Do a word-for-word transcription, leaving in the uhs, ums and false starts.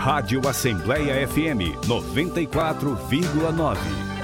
Rádio Assembleia F M noventa e quatro vírgula nove.